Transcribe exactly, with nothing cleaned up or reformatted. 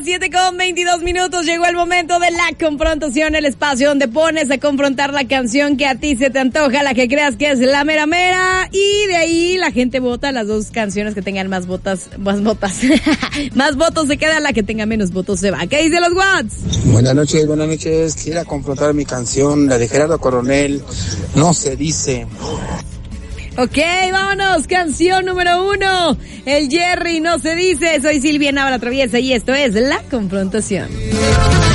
las siete con veintidós minutos. Llegó el momento de la confrontación, el espacio donde pones a confrontar la canción que a ti se te antoja, la que creas que es la mera mera, y de ahí la gente vota las dos canciones que tengan más votos, más votas, más votos se queda, la que tenga menos votos se va. ¿Qué dice los Watts? Buenas noches, buenas noches. Quisiera confrontar mi canción, la de Gerardo Coronel, No se dice. Ok, vámonos, canción número uno, el Jerry, No se dice. Soy Silvia Navarra Traviesa y esto es La Confrontación.